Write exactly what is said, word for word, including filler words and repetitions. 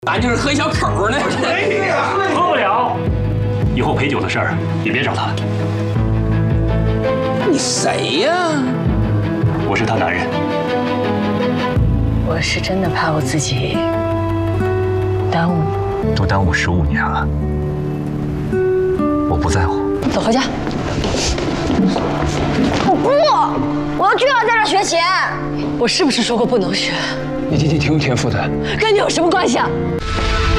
俺就是喝一小口呢。 哎呀，喝不了。以后陪酒的事儿也别找他了。 你谁呀？ 我是他男人。 我是真的怕我自己耽误你。 都耽误十五年了，我不在乎。 走，回家。 我不，我要就要在这学琴。 我是不是说过不能学？ 你弟弟挺有天赋的， 跟你有什么关系啊？